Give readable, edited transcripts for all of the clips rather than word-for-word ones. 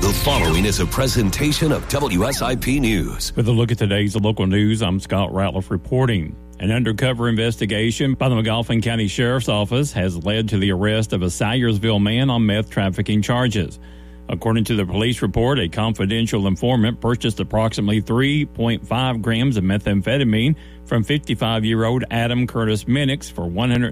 The following is a presentation of WSIP News. With a look at today's local news, I'm Scott Ratliff reporting. An undercover investigation by the McGoffin County Sheriff's Office has led to the arrest of a Salyersville man on meth trafficking charges. According to the police report, a confidential informant purchased approximately 3.5 grams of methamphetamine from 55-year-old Adam Curtis Minix for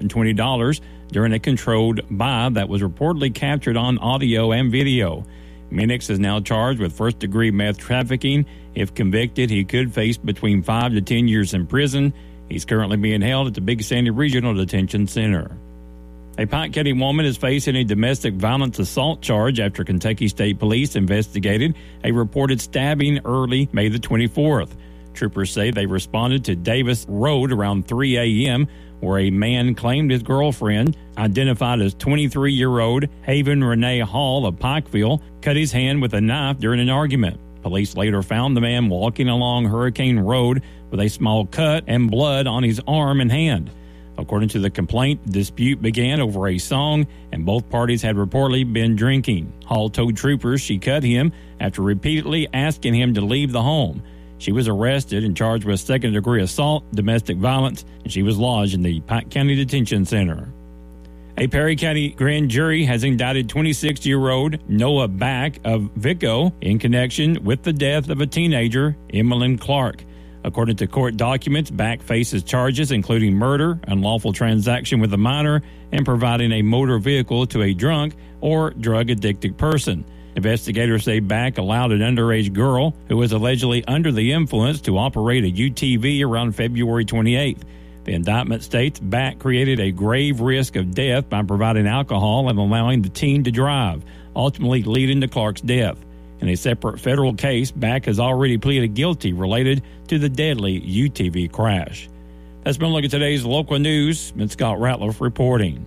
$120 during a controlled buy that was reportedly captured on audio and video. Minix is now charged with first-degree meth trafficking. If convicted, he could face between 5 to 10 years in prison. He's currently being held at the Big Sandy Regional Detention Center. A Pike County woman is facing a domestic violence assault charge after Kentucky State Police investigated a reported stabbing early May the 24th. Troopers say they responded to Davis Road around 3 a.m., where a man claimed his girlfriend, identified as 23-year-old Haven Renee Hall of Pikeville, cut his hand with a knife during an argument. Police later found the man walking along Hurricane Road with a small cut and blood on his arm and hand. According to the complaint, the dispute began over a song, and both parties had reportedly been drinking. Hall told troopers she cut him after repeatedly asking him to leave the home. She was arrested and charged with second-degree assault, domestic violence, and she was lodged in the Pike County Detention Center. A Perry County grand jury has indicted 26-year-old Noah Back of Vico in connection with the death of a teenager, Emmeline Clark. According to court documents, Back faces charges including murder, unlawful transaction with a minor, and providing a motor vehicle to a drunk or drug-addicted person. Investigators say Back allowed an underage girl who was allegedly under the influence to operate a UTV around February 28th. The indictment states Back created a grave risk of death by providing alcohol and allowing the teen to drive, ultimately leading to Clark's death. In a separate federal case, Back has already pleaded guilty related to the deadly UTV crash. That's been a look at today's local news. I'm Scott Ratliff reporting.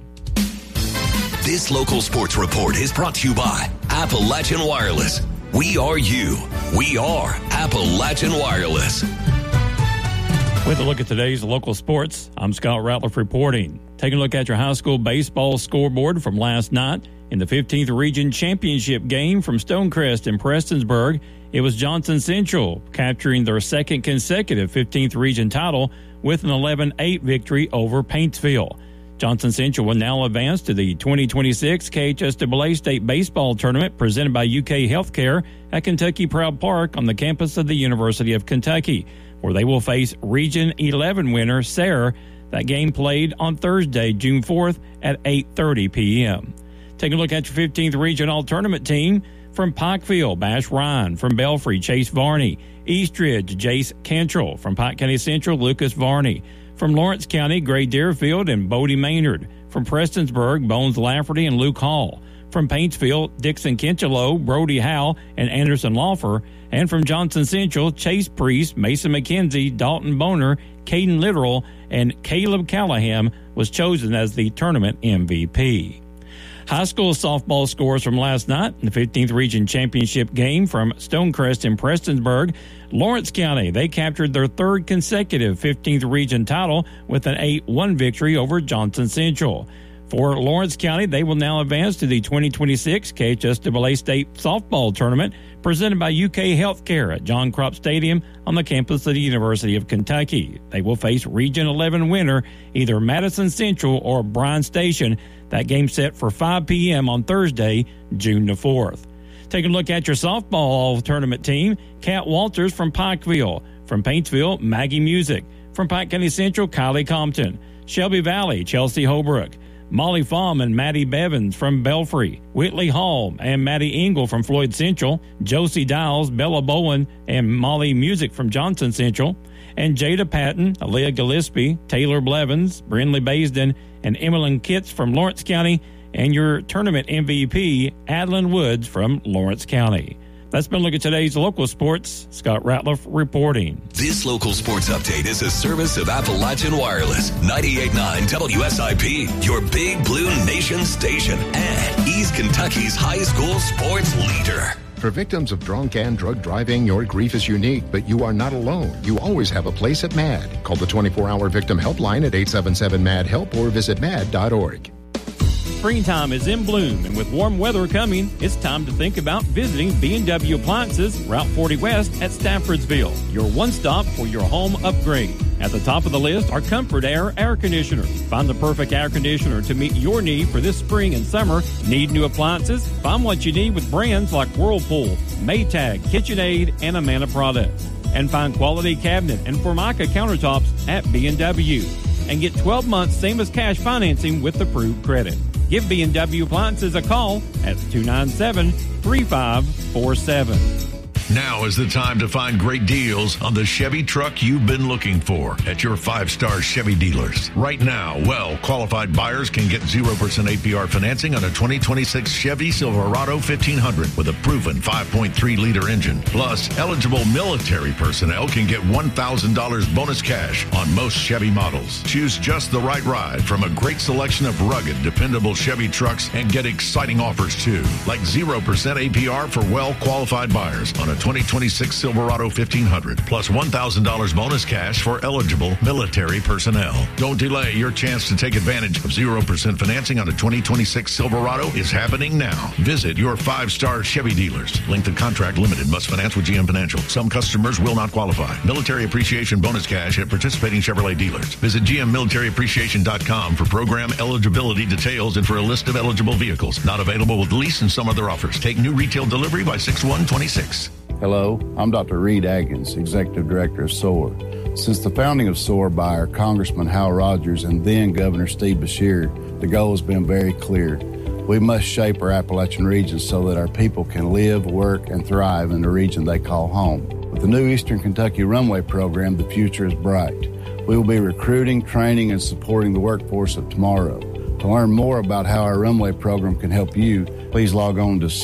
This local sports report is brought to you by Appalachian Wireless. We are you. We are Appalachian Wireless. With a look at today's local sports, I'm Scott Ratliff reporting. Taking a look at your high school baseball scoreboard from last night. In the 15th Region Championship game from Stonecrest and Prestonsburg, it was Johnson Central capturing their second consecutive 15th Region title with an 11-8 victory over Paintsville. Johnson Central will now advance to the 2026 KHSAA State Baseball Tournament presented by UK Healthcare at Kentucky Proud Park on the campus of the University of Kentucky, where they will face Region 11 winner Sayre. That game played on Thursday, June 4th at 8:30 p.m. Take a look at your 15th Region All-Tournament team. From Pikeville, Bash Ryan. From Belfry, Chase Varney. Eastridge, Jace Cantrell. From Pike County Central, Lucas Varney. From Lawrence County, Gray Deerfield and Bodie Maynard. From Prestonsburg, Bones Lafferty and Luke Hall. From Paintsville, Dixon Kincheloe, Brody Howe, and Anderson Laufer. And from Johnson Central, Chase Priest, Mason McKenzie, Dalton Boner, Caden Littoral, and Caleb Callahan was chosen as the tournament MVP. High school softball scores from last night in the 15th Region Championship game from Stonecrest and Prestonsburg. Lawrence County, they captured their third consecutive 15th Region title with an 8-1 victory over Johnson Central. For Lawrence County, they will now advance to the 2026 KHSAA State Softball Tournament presented by UK Healthcare at John Crop Stadium on the campus of the University of Kentucky. They will face Region 11 winner either Madison Central or Bryan Station. That game set for 5 p.m. on Thursday, June the 4th. Taking a look at your softball tournament team, Kat Walters from Pikeville. From Paintsville, Maggie Music. From Pike County Central, Kylie Compton. Shelby Valley, Chelsea Holbrook. Molly Fahm and Maddie Bevins from Belfry, Whitley Hall and Maddie Engel from Floyd Central, Josie Dials, Bella Bowen, and Molly Music from Johnson Central, and Jada Patton, Aaliyah Gillespie, Taylor Blevins, Brindley Baisden, and Emmeline Kitts from Lawrence County, and your tournament MVP, Adeline Woods from Lawrence County. That's been a look at today's local sports. Scott Ratliff reporting. This local sports update is a service of Appalachian Wireless, 98.9 WSIP, your Big Blue Nation station, and East Kentucky's high school sports leader. For victims of drunk and drug driving, your grief is unique, but you are not alone. You always have a place at MAD. Call the 24-hour victim helpline at 877-MAD-HELP or visit mad.org. Springtime is in bloom, and with warm weather coming, it's time to think about visiting B&W Appliances, Route 40 West at Staffordsville, your one-stop for your home upgrade. At the top of the list are Comfort Air air conditioners. Find the perfect air conditioner to meet your need for this spring and summer. Need new appliances? Find what you need with brands like Whirlpool, Maytag, KitchenAid, and Amana products. And find quality cabinet and Formica countertops at B&W. And get 12 months same-as-cash financing with approved credit. Give B&W Appliances a call at 297-3547. Now is the time to find great deals on the Chevy truck you've been looking for at your 5-star Chevy dealers. Right now, well-qualified buyers can get 0% APR financing on a 2026 Chevy Silverado 1500 with a proven 5.3-liter engine. Plus, eligible military personnel can get $1,000 bonus cash on most Chevy models. Choose just the right ride from a great selection of rugged, dependable Chevy trucks and get exciting offers too, like 0% APR for well-qualified buyers on a 2026 Silverado 1500, plus $1,000 bonus cash for eligible military personnel. Don't delay. Your chance to take advantage of 0% financing on a 2026 Silverado is happening now. Visit your 5-star Chevy dealers. Length of contract limited. Must finance with GM Financial. Some customers will not qualify. Military appreciation bonus cash at participating Chevrolet dealers. Visit GMMilitaryAppreciation.com for program eligibility details and for a list of eligible vehicles. Not available with lease and some other offers. Take new retail delivery by 6/1/26. Hello, I'm Dr. Reed Aggins, Executive Director of SOAR. Since the founding of SOAR by our Congressman Hal Rogers and then Governor Steve Beshear, the goal has been very clear. We must shape our Appalachian region so that our people can live, work, and thrive in the region they call home. With the new Eastern Kentucky Runway program, the future is bright. We will be recruiting, training, and supporting the workforce of tomorrow. To learn more about how our Runway program can help you, please log on to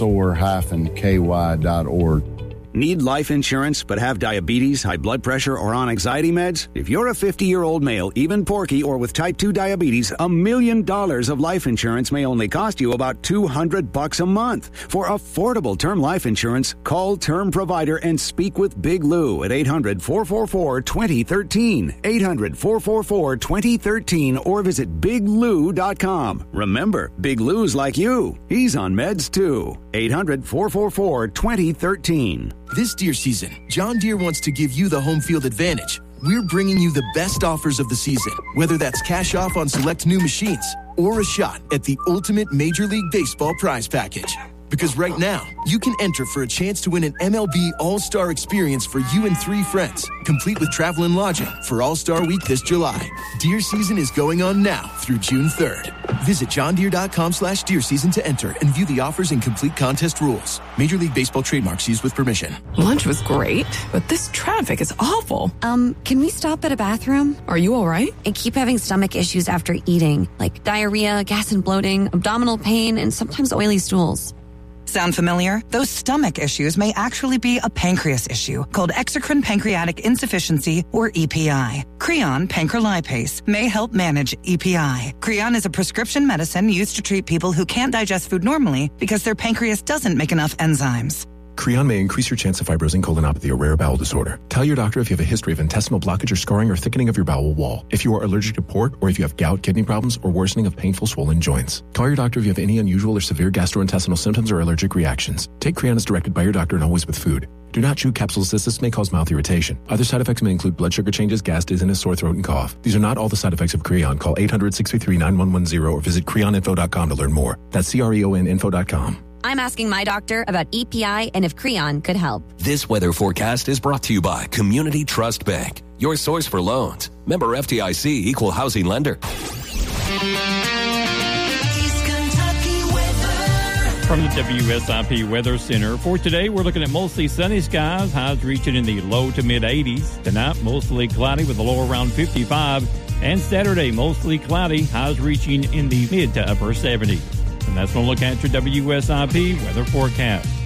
soar-ky.org. Need life insurance but have diabetes, high blood pressure, or on anxiety meds? If you're a 50-year-old male, even porky, or with type 2 diabetes, $1 million of life insurance may only cost you about $200 a month. For affordable term life insurance, call Term Provider and speak with Big Lou at 800-444-2013, 800-444-2013, or visit biglou.com. Remember, Big Lou's like you. He's on meds too. 800-444-2013. This deer season, John Deere wants to give you the home field advantage. We're bringing you the best offers of the season, whether that's cash off on select new machines or a shot at the ultimate Major League Baseball prize package. Because right now, you can enter for a chance to win an MLB All-Star experience for you and 3 friends, complete with travel and lodging for All-Star Week this July. Deer season is going on now through June 3rd. Visit johndeere.com/deer season to enter and view the offers and complete contest rules. Major League Baseball trademarks used with permission. Lunch was great, but this traffic is awful. Can we stop at a bathroom? Are you all right? I keep having stomach issues after eating, like diarrhea, gas and bloating, abdominal pain, and sometimes oily stools. Sound familiar? Those stomach issues may actually be a pancreas issue called exocrine pancreatic insufficiency, or EPI. Creon pancrelipase may help manage EPI. Creon is a prescription medicine used to treat people who can't digest food normally because their pancreas doesn't make enough enzymes. Creon may increase your chance of fibrosing colonopathy, a rare bowel disorder. Tell your doctor if you have a history of intestinal blockage or scarring or thickening of your bowel wall, if you are allergic to pork, or if you have gout, kidney problems, or worsening of painful swollen joints. Call your doctor if you have any unusual or severe gastrointestinal symptoms or allergic reactions. Take Creon as directed by your doctor and always with food. Do not chew capsules as this may cause mouth irritation. Other side effects may include blood sugar changes, gas, dizziness, sore throat, and cough. These are not all the side effects of Creon. Call 800-633-9110 or visit creoninfo.com to learn more. That's CREONinfo.com. I'm asking my doctor about EPI and if Creon could help. This weather forecast is brought to you by Community Trust Bank, your source for loans. Member FDIC, equal housing lender. From the WSIP Weather Center, for today we're looking at mostly sunny skies, highs reaching in the low to mid 80s. Tonight, mostly cloudy with a low around 55. And Saturday, mostly cloudy, highs reaching in the mid to upper 70s. And that's going to look at your WSIP weather forecast.